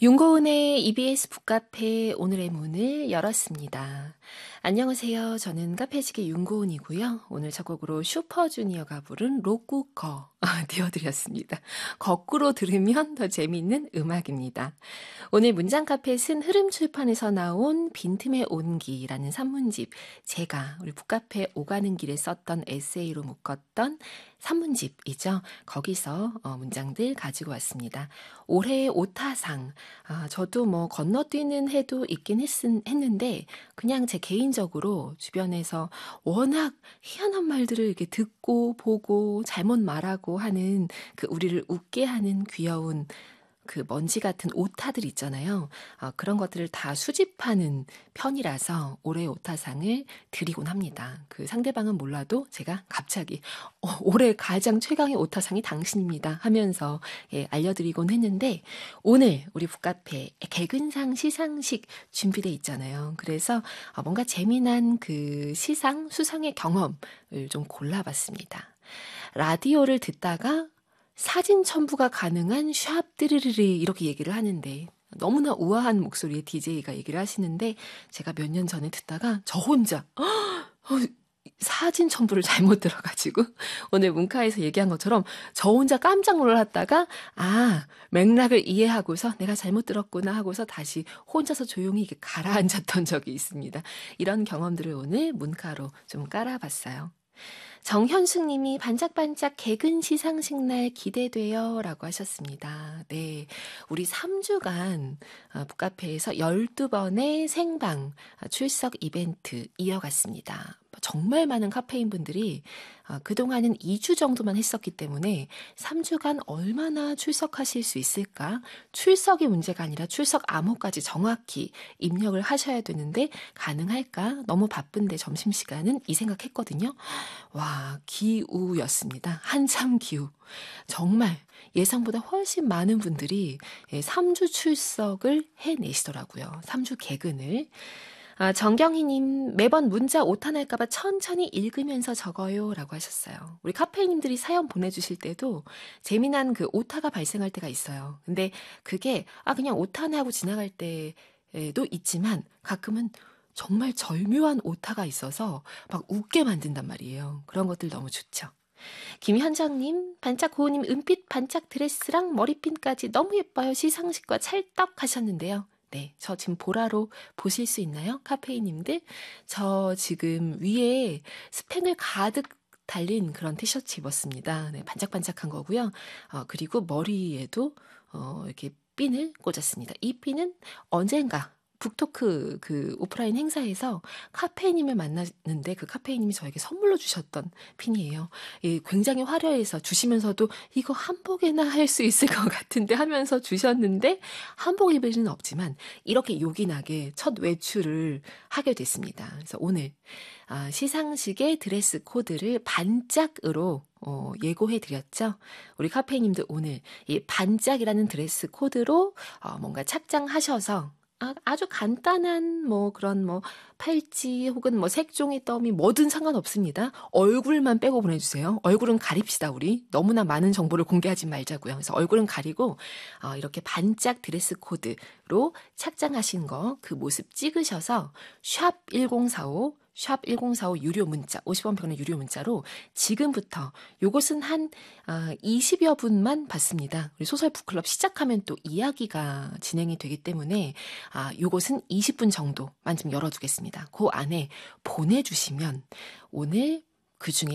윤고은의 EBS 북카페 오늘의 문을 열었습니다. 안녕하세요. 저는 카페지기 윤고은이고요. 오늘 첫 곡으로 슈퍼주니어가 부른 로쿠거 띄워드렸습니다. 거꾸로 들으면 더 재미있는 음악입니다. 오늘 문장카페는 흐름출판에서 나온 빈틈의 온기라는 산문집, 제가 우리 북카페 오가는 길에 썼던 에세이로 묶었던 산문집이죠. 거기서 문장들 가지고 왔습니다. 올해의 오타상, 저도 뭐 건너뛰는 해도 있긴 했는데 그냥 제 개인적으로 주변에서 워낙 희한한 말들을 이렇게 듣고 보고 잘못 말하고 하는 그 우리를 웃게 하는 귀여운 그 먼지 같은 오타들 있잖아요. 그런 것들을 다 수집하는 편이라서 올해의 오타상을 드리곤 합니다. 그 상대방은 몰라도 제가 갑자기 올해 가장 최강의 오타상이 당신입니다 하면서 알려드리곤 했는데 오늘 우리 북카페 개근상 시상식 준비돼 있잖아요. 그래서 뭔가 재미난 그 시상, 수상의 경험을 좀 골라봤습니다. 라디오를 듣다가 사진 첨부가 가능한 샵 띠르르리 이렇게 얘기를 하는데 너무나 우아한 목소리의 DJ가 얘기를 하시는데 제가 몇 년 전에 듣다가 저 혼자 사진 첨부를 잘못 들어가지고 오늘 문카에서 얘기한 것처럼 저 혼자 깜짝 놀랐다가 맥락을 이해하고서 내가 잘못 들었구나 하고서 다시 혼자서 조용히 이렇게 가라앉았던 적이 있습니다. 이런 경험들을 오늘 문카로 좀 깔아봤어요. 정현숙 님이 반짝반짝 개근 시상식 날 기대돼요 라고 하셨습니다. 네, 우리 3주간 북카페에서 12번의 생방 출석 이벤트 이어갔습니다. 정말 많은 카페인 분들이 그동안은 2주 정도만 했었기 때문에 3주간 얼마나 출석하실 수 있을까? 출석이 문제가 아니라 출석 암호까지 정확히 입력을 하셔야 되는데 가능할까? 너무 바쁜데 점심시간은 이 생각했거든요. 와, 기우였습니다. 한참 기우. 정말 예상보다 훨씬 많은 분들이 3주 출석을 해내시더라고요. 3주 개근을. 정경희님, 매번 문자 오타날까봐 천천히 읽으면서 적어요 라고 하셨어요. 우리 카페인님들이 사연 보내주실 때도 재미난 그 오타가 발생할 때가 있어요. 근데 그게 그냥 오타네 하고 지나갈 때도 있지만 가끔은 정말 절묘한 오타가 있어서 막 웃게 만든단 말이에요. 그런 것들 너무 좋죠. 김현정님, 반짝 고우님 은빛 반짝 드레스랑 머리핀까지 너무 예뻐요. 시상식과 찰떡 하셨는데요. 네, 저 지금 보라로 보실 수 있나요? 카페인님들? 저 지금 위에 스팽을 가득 달린 그런 티셔츠 입었습니다. 네, 반짝반짝한 거고요. 그리고 머리에도 이렇게 핀을 꽂았습니다. 이 핀은 언젠가 북토크 그 오프라인 행사에서 카페인님을 만났는데 그 카페인님이 저에게 선물로 주셨던 핀이에요. 굉장히 화려해서 주시면서도 이거 한복에나 할 수 있을 것 같은데 하면서 주셨는데 한복 입을 수는 없지만 이렇게 요긴하게 첫 외출을 하게 됐습니다. 그래서 오늘 시상식의 드레스 코드를 반짝으로 예고해드렸죠. 우리 카페인님들 오늘 이 반짝이라는 드레스 코드로 뭔가 착장하셔서 아주 간단한 그런 팔찌 혹은 색종이 더미 뭐든 상관없습니다. 얼굴만 빼고 보내주세요. 얼굴은 가립시다 우리. 너무나 많은 정보를 공개하지 말자고요. 그래서 얼굴은 가리고 이렇게 반짝 드레스 코드로 착장하신 거 그 모습 찍으셔서 샵 1045 샵 1045 유료 문자, 50원 병의 유료 문자로 지금부터 요것은 한 20여 분만 받습니다. 우리 소설 북클럽 시작하면 또 이야기가 진행이 되기 때문에 요것은 20분 정도만 좀 열어두겠습니다. 그 안에 보내주시면 오늘 그중에